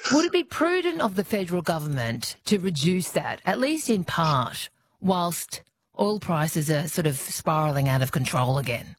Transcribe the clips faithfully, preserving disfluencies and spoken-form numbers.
Would it be prudent of the federal government to reduce that, at least in part, whilst oil prices are sort of spiralling out of control again?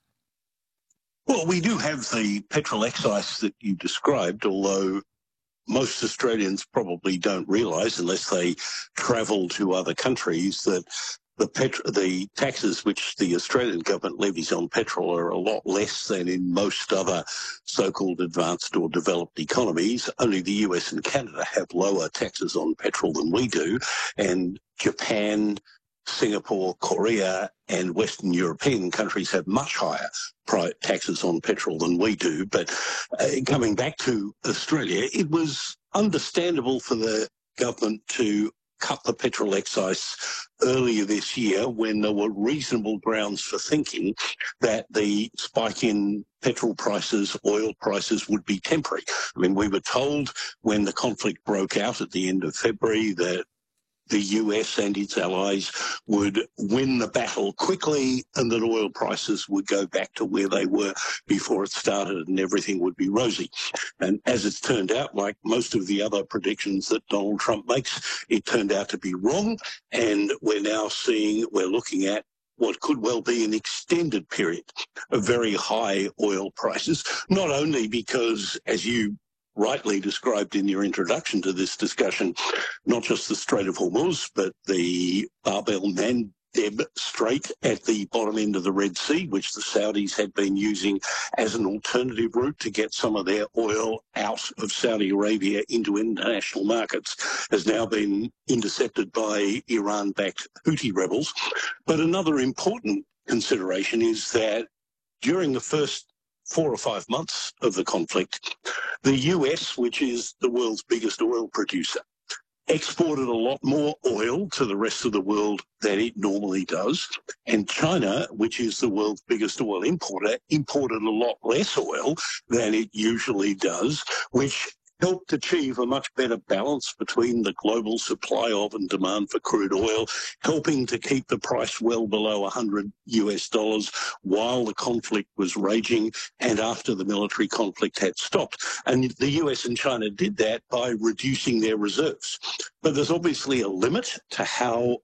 Well, we do have the petrol excise that you described, although most Australians probably don't realise, unless they travel to other countries, that the pet- the taxes which the Australian government levies on petrol are a lot less than in most other so-called advanced or developed economies. Only the U S and Canada have lower taxes on petrol than we do, and Japan, Singapore, Korea and Western European countries have much higher taxes on petrol than we do. But uh, coming back to Australia, it was understandable for the government to cut the petrol excise earlier this year when there were reasonable grounds for thinking that the spike in petrol prices, oil prices would be temporary. I mean, we were told when the conflict broke out at the end of February that the U S and its allies would win the battle quickly and that oil prices would go back to where they were before it started and everything would be rosy. And as it's turned out, like most of the other predictions that Donald Trump makes, it turned out to be wrong. And we're now seeing, we're looking at what could well be an extended period of very high oil prices, not only because, as you rightly described in your introduction to this discussion, not just the Strait of Hormuz, but the Bab el-Mandeb Strait at the bottom end of the Red Sea, which the Saudis had been using as an alternative route to get some of their oil out of Saudi Arabia into international markets, has now been intercepted by Iran-backed Houthi rebels. But another important consideration is that during the first four or five months of the conflict, the U S, which is the world's biggest oil producer, exported a lot more oil to the rest of the world than it normally does. And China, which is the world's biggest oil importer, imported a lot less oil than it usually does, which helped achieve a much better balance between the global supply of and demand for crude oil, helping to keep the price well below one hundred U S dollars while the conflict was raging and after the military conflict had stopped. And the U S and China did that by reducing their reserves. But there's obviously a limit to how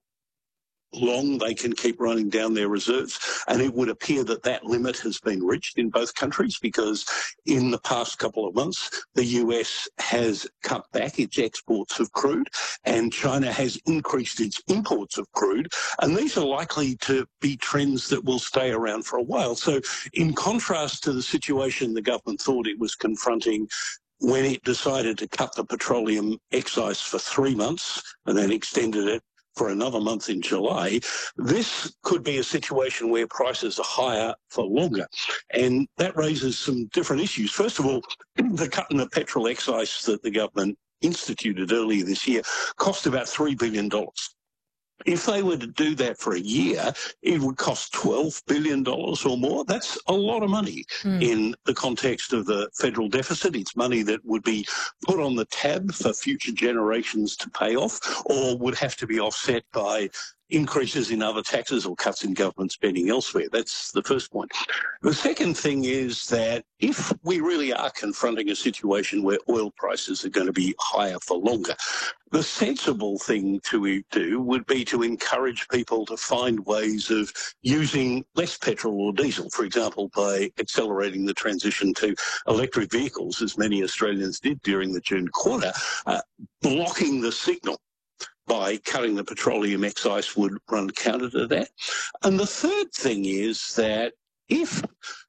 long they can keep running down their reserves, and it would appear that that limit has been reached in both countries, because in the past couple of months the U S has cut back its exports of crude and China has increased its imports of crude, and these are likely to be trends that will stay around for a while. So in contrast to the situation the government thought it was confronting when it decided to cut the petroleum excise for three months and then extended it for another month in July, this could be a situation where prices are higher for longer. And that raises some different issues. First of all, the cut in the petrol excise that the government instituted earlier this year cost about three billion dollars. If they were to do that for a year, it would cost twelve billion dollars or more. That's a lot of money mm. in the context of the federal deficit. It's money that would be put on the tab for future generations to pay off, or would have to be offset by increases in other taxes or cuts in government spending elsewhere. That's the first point. The second thing is that if we really are confronting a situation where oil prices are going to be higher for longer, the sensible thing to do would be to encourage people to find ways of using less petrol or diesel, for example, by accelerating the transition to electric vehicles, as many Australians did during the June quarter. Uh, blocking the signal by cutting the petroleum excise would run counter to that. And the third thing is that if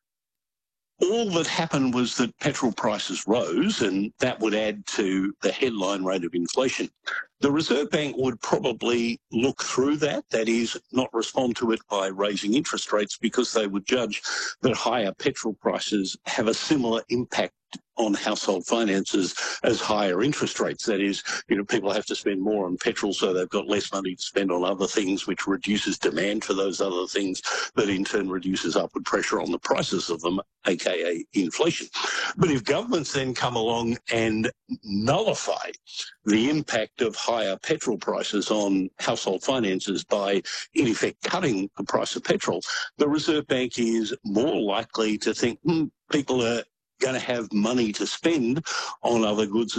all that happened was that petrol prices rose, and that would add to the headline rate of inflation, the Reserve Bank would probably look through that, that is, not respond to it by raising interest rates, because they would judge that higher petrol prices have a similar impact on household finances as higher interest rates. That is, you know, people have to spend more on petrol, so they've got less money to spend on other things, which reduces demand for those other things, that in turn reduces upward pressure on the prices of them, aka inflation. But if governments then come along and nullify the impact of higher petrol prices on household finances by, in effect, cutting the price of petrol, the Reserve Bank is more likely to think, hmm, people are going to have money to spend on other goods